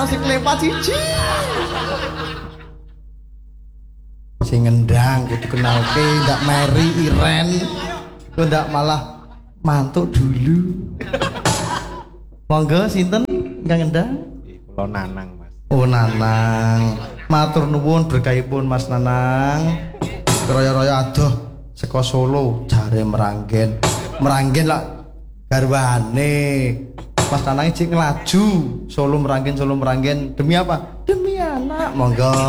si klepat siji. Sing ngendang kudu kenalke ndak Mary Iren. Kok ndak malah mantuk dulu. Monggo sinten ingkang ngendang? Kula Nanang, Mas. Oh Nanang. Matur nuwun berkahipun Mas Nanang. Raya-raya adoh saka Solo jare Meranggen. Meranggen lah garwane. Mas Nanang cik ngelaju Solo Meranggen demi apa? Demi anak. Monggo